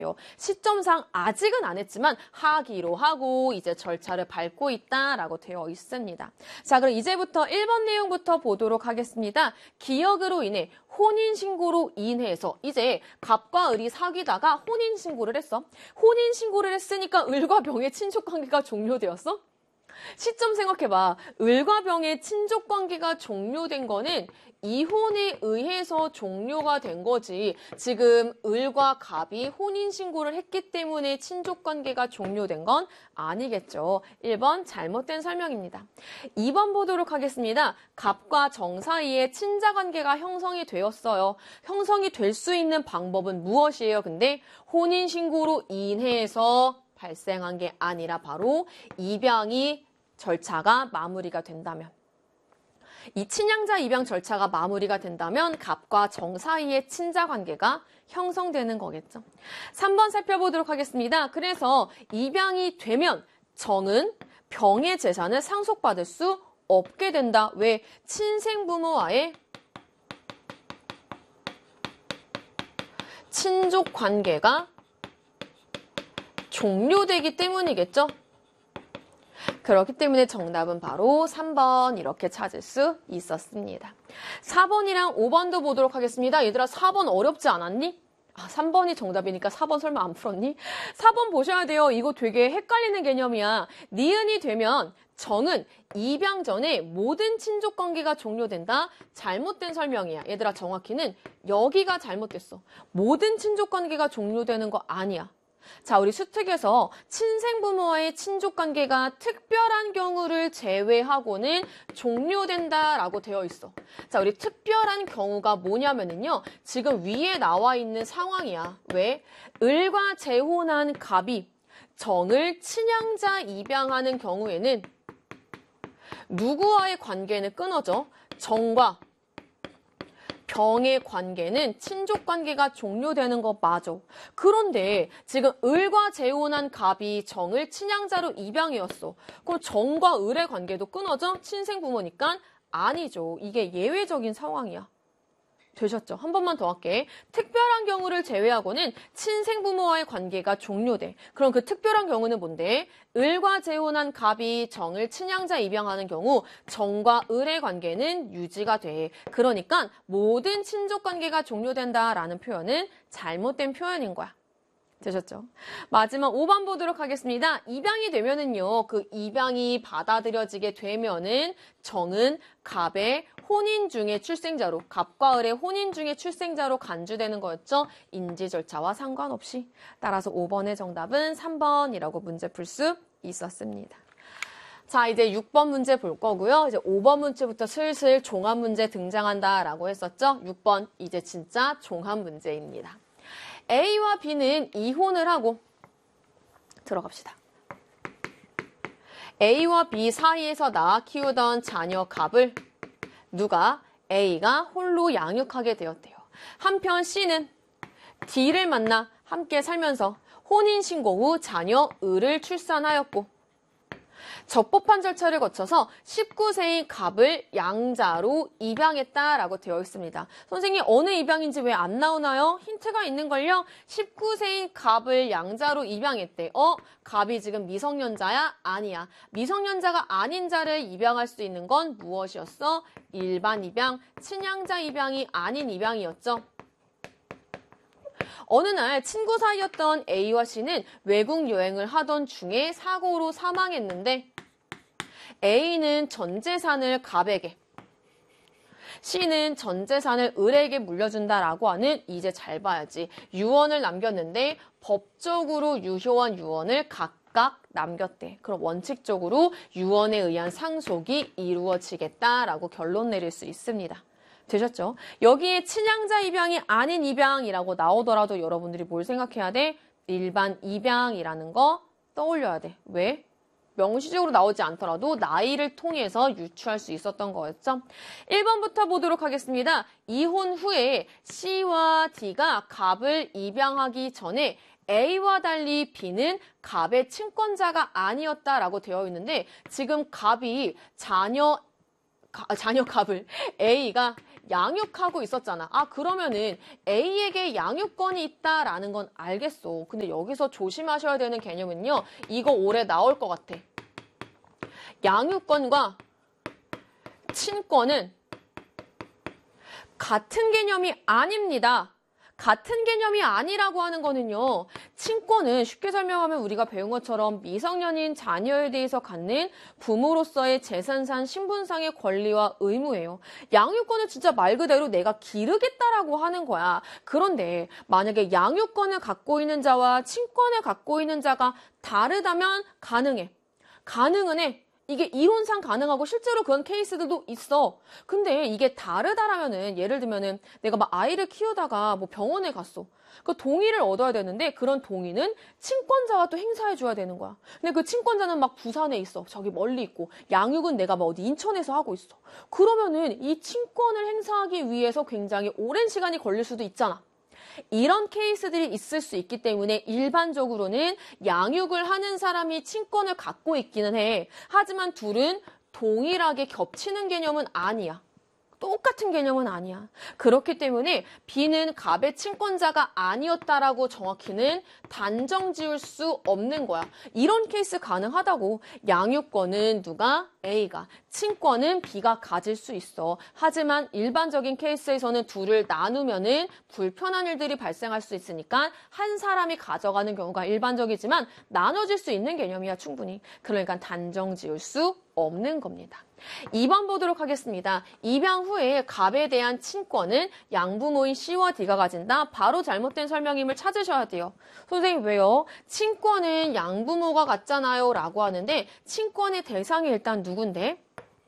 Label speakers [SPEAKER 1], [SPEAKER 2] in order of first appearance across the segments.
[SPEAKER 1] 시점상 아직은 안 했지만 하기로 하고 이제 절차를 밟고 있다라고 되어 있습니다. 자, 그럼 이제부터 1번 내용부터 보도록 하겠습니다. 기억으로 인해 혼인신고로 인해서 이제 갑과 을이 사귀다가 혼인신고를 했어. 혼인신고를 했으니까 을과 병의 친족관계가 종료되었어? 시점 생각해봐. 을과 병의 친족관계가 종료된 거는 이혼에 의해서 종료가 된 거지. 지금 을과 갑이 혼인신고를 했기 때문에 친족관계가 종료된 건 아니겠죠. 1번 잘못된 설명입니다. 2번 보도록 하겠습니다. 갑과 정 사이에 친자관계가 형성이 되었어요. 형성이 될 수 있는 방법은 무엇이에요? 근데 혼인신고로 인해서 발생한 게 아니라 바로 입양이 절차가 마무리가 된다면, 이 친양자 입양 절차가 마무리가 된다면 갑과 정 사이의 친자 관계가 형성되는 거겠죠. 3번 살펴보도록 하겠습니다. 그래서 입양이 되면 정은 병의 재산을 상속받을 수 없게 된다. 왜? 친생부모와의 친족 관계가 종료되기 때문이겠죠. 그렇기 때문에 정답은 바로 3번 이렇게 찾을 수 있었습니다. 4번이랑 5번도 보도록 하겠습니다. 얘들아 4번 어렵지 않았니? 3번이 정답이니까 4번 설마 안 풀었니? 4번 보셔야 돼요. 이거 되게 헷갈리는 개념이야. 니은이 되면 정은 입양 전에 모든 친족관계가 종료된다. 잘못된 설명이야. 얘들아 정확히는 여기가 잘못됐어. 모든 친족관계가 종료되는 거 아니야. 자, 우리 수특에서 친생부모와의 친족관계가 특별한 경우를 제외하고는 종료된다라고 되어 있어. 자, 우리 특별한 경우가 뭐냐면은요. 지금 위에 나와 있는 상황이야. 왜? 을과 재혼한 갑이 정을 친양자 입양하는 경우에는 누구와의 관계는 끊어져? 정과 병의 관계는 친족관계가 종료되는 거 맞아. 그런데 지금 을과 재혼한 갑이 정을 친양자로 입양해왔어. 그럼 정과 을의 관계도 끊어져? 친생부모니까? 아니죠. 이게 예외적인 상황이야. 되셨죠? 한 번만 더 할게. 특별한 경우를 제외하고는 친생부모와의 관계가 종료돼. 그럼 그 특별한 경우는 뭔데? 을과 재혼한 갑이 정을 친양자 입양하는 경우 정과 을의 관계는 유지가 돼. 그러니까 모든 친족관계가 종료된다라는 표현은 잘못된 표현인 거야. 되셨죠? 마지막 5번 보도록 하겠습니다. 입양이 되면은요, 그 입양이 받아들여지게 되면은 정은 갑의 혼인 중에 출생자로, 갑과 을의 혼인 중에 출생자로 간주되는 거였죠. 인지 절차와 상관없이. 따라서 5번의 정답은 3번이라고 문제 풀 수 있었습니다. 자, 이제 6번 문제 볼 거고요. 이제 5번 문제부터 슬슬 종합 문제 등장한다라고 했었죠. 6번 이제 진짜 종합 문제입니다. A와 B는 이혼을 하고 들어갑시다. A와 B 사이에서 낳아 키우던 자녀 갑을 누가? A가 홀로 양육하게 되었대요. 한편 C는 D를 만나 함께 살면서 혼인신고 후 자녀 을을 출산하였고 적법한 절차를 거쳐서 19세인 갑을 양자로 입양했다라고 되어 있습니다. 선생님 어느 입양인지 왜 안 나오나요? 힌트가 있는걸요. 19세인 갑을 양자로 입양했대. 갑이 지금 미성년자야? 아니야. 미성년자가 아닌 자를 입양할 수 있는 건 무엇이었어? 일반 입양, 친양자 입양이 아닌 입양이었죠. 어느 날 친구 사이였던 A와 C는 외국 여행을 하던 중에 사고로 사망했는데 A는 전 재산을 갑에게, C는 전 재산을 을에게 물려준다라고 하는, 이제 잘 봐야지, 유언을 남겼는데 법적으로 유효한 유언을 각각 남겼대. 그럼 원칙적으로 유언에 의한 상속이 이루어지겠다라고 결론 내릴 수 있습니다. 되셨죠? 여기에 친양자 입양이 아닌 입양이라고 나오더라도 여러분들이 뭘 생각해야 돼? 일반 입양이라는 거 떠올려야 돼. 왜? 명시적으로 나오지 않더라도 나이를 통해서 유추할 수 있었던 거였죠. 1번부터 보도록 하겠습니다. 이혼 후에 C와 D가 갑을 입양하기 전에 A와 달리 B는 갑의 친권자가 아니었다라고 되어 있는데 지금 갑이 자녀 갑을 A가 양육하고 있었잖아. 아, 그러면은 A에게 양육권이 있다라는 건 알겠어. 근데 여기서 조심하셔야 되는 개념은요. 이거 오래 나올 것 같아. 양육권과 친권은 같은 개념이 아닙니다. 같은 개념이 아니라고 하는 거는요. 친권은 쉽게 설명하면 우리가 배운 것처럼 미성년인 자녀에 대해서 갖는 부모로서의 재산상, 신분상의 권리와 의무예요. 양육권은 진짜 말 그대로 내가 기르겠다라고 하는 거야. 그런데 만약에 양육권을 갖고 있는 자와 친권을 갖고 있는 자가 다르다면 가능해. 가능은 해. 이게 이론상 가능하고 실제로 그런 케이스들도 있어. 근데 이게 다르다라면은 예를 들면은 내가 막 아이를 키우다가 뭐 병원에 갔어. 그 동의를 얻어야 되는데 그런 동의는 친권자가 또 행사해 줘야 되는 거야. 근데 그 친권자는 막 부산에 있어. 저기 멀리 있고. 양육은 내가 막 어디 인천에서 하고 있어. 그러면은 이 친권을 행사하기 위해서 굉장히 오랜 시간이 걸릴 수도 있잖아. 이런 케이스들이 있을 수 있기 때문에 일반적으로는 양육을 하는 사람이 친권을 갖고 있기는 해. 하지만 둘은 동일하게 겹치는 개념은 아니야. 똑같은 개념은 아니야. 그렇기 때문에 B는 갑의 친권자가 아니었다라고 정확히는 단정 지을 수 없는 거야. 이런 케이스 가능하다고. 양육권은 누가? A가. 친권은 B가 가질 수 있어. 하지만 일반적인 케이스에서는 둘을 나누면은 불편한 일들이 발생할 수 있으니까 한 사람이 가져가는 경우가 일반적이지만 나눠질 수 있는 개념이야, 충분히. 그러니까 단정 지을 수 없는 겁니다. 2번 보도록 하겠습니다. 입양 후에 갑에 대한 친권은 양부모인 C와 D가 가진다. 바로 잘못된 설명임을 찾으셔야 돼요. 선생님 왜요? 친권은 양부모가 갖잖아요 라고 하는데 친권의 대상이 일단 누군데?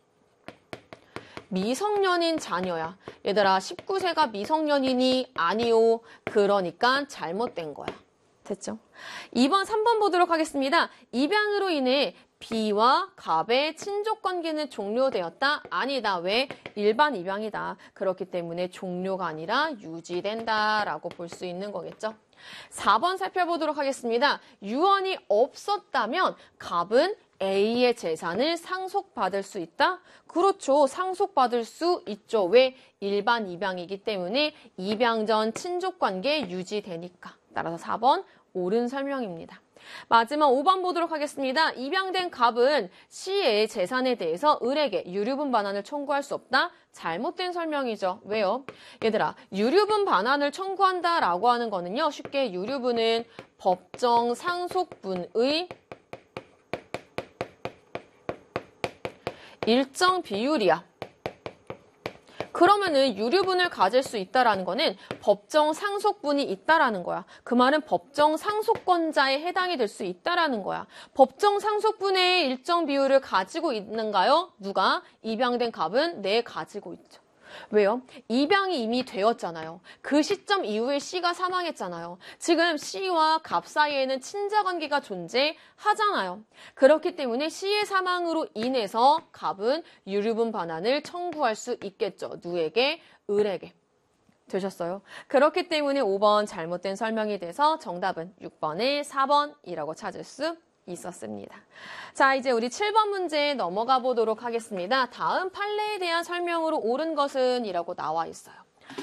[SPEAKER 1] 미성년인 자녀야. 얘들아 19세가 미성년이니? 아니요. 그러니까 잘못된 거야. 됐죠? 2번, 3번 보도록 하겠습니다. 입양으로 인해 B와 갑의 친족 관계는 종료되었다? 아니다. 왜? 일반 입양이다. 그렇기 때문에 종료가 아니라 유지된다라고 볼 수 있는 거겠죠. 4번 살펴보도록 하겠습니다. 유언이 없었다면 갑은 A의 재산을 상속받을 수 있다? 그렇죠. 상속받을 수 있죠. 왜? 일반 입양이기 때문에 입양 전 친족 관계 유지되니까. 따라서 4번 옳은 설명입니다. 마지막 5번 보도록 하겠습니다. 입양된 갑은 C의 재산에 대해서 을에게 유류분 반환을 청구할 수 없다? 잘못된 설명이죠. 왜요? 얘들아, 유류분 반환을 청구한다라고 하는 거는요. 쉽게 유류분은 법정 상속분의 일정 비율이야. 그러면은 유류분을 가질 수 있다라는 거는 법정 상속분이 있다라는 거야. 그 말은 법정 상속권자에 해당이 될 수 있다라는 거야. 법정 상속분의 일정 비율을 가지고 있는가요? 누가? 입양된 갑은 네, 가지고 있죠. 왜요? 입양이 이미 되었잖아요. 그 시점 이후에 C가 사망했잖아요. 지금 C와 갑 사이에는 친자 관계가 존재하잖아요. 그렇기 때문에 C의 사망으로 인해서 갑은 유류분 반환을 청구할 수 있겠죠. 누에게? 을에게. 되셨어요? 그렇기 때문에 5번 잘못된 설명이 돼서 정답은 6번의 4번이라고 찾을 수 있었습니다. 자, 이제 우리 7번 문제 넘어가 보도록 하겠습니다. 다음 판례에 대한 설명으로 옳은 것은 이라고 나와 있어요.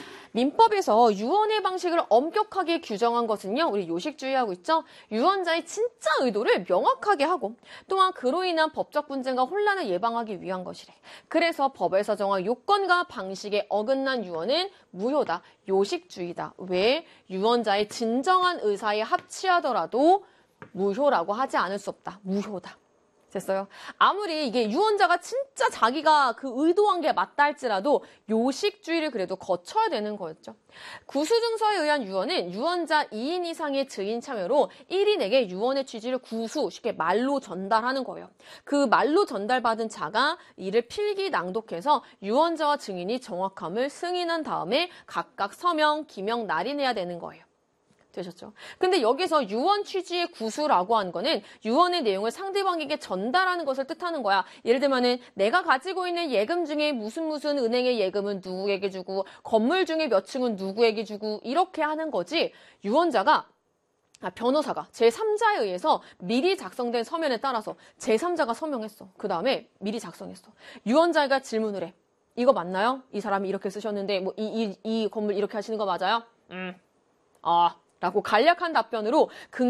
[SPEAKER 1] 민법에서 유언의 방식을 엄격하게 규정한 것은요. 우리 요식주의하고 있죠. 유언자의 진짜 의도를 명확하게 하고 또한 그로 인한 법적 분쟁과 혼란을 예방하기 위한 것이래. 그래서 법에서 정한 요건과 방식에 어긋난 유언은 무효다. 요식주의다. 왜? 유언자의 진정한 의사에 합치하더라도 무효라고 하지 않을 수 없다. 무효다. 됐어요? 아무리 이게 유언자가 진짜 자기가 그 의도한 게 맞다 할지라도 요식주의를 그래도 거쳐야 되는 거였죠. 구수증서에 의한 유언은 유언자 2인 이상의 증인 참여로 1인에게 유언의 취지를 구수, 쉽게 말로 전달하는 거예요. 그 말로 전달받은 자가 이를 필기 낭독해서 유언자와 증인이 정확함을 승인한 다음에 각각 서명, 기명, 날인해야 되는 거예요. 되셨죠? 근데 여기서 유언 취지의 구수라고 한 거는 유언의 내용을 상대방에게 전달하는 것을 뜻하는 거야. 예를 들면은 내가 가지고 있는 예금 중에 무슨 은행의 예금은 누구에게 주고 건물 중에 몇 층은 누구에게 주고 이렇게 하는 거지. 유언자가 변호사가 제3자에 의해서 미리 작성된 서면에 따라서 제3자가 서명했어. 그 다음에 미리 작성했어. 유언자가 질문을 해. 이거 맞나요? 이 사람이 이렇게 쓰셨는데 뭐 이 건물 이렇게 하시는 거 맞아요? 라고 간략한 답변으로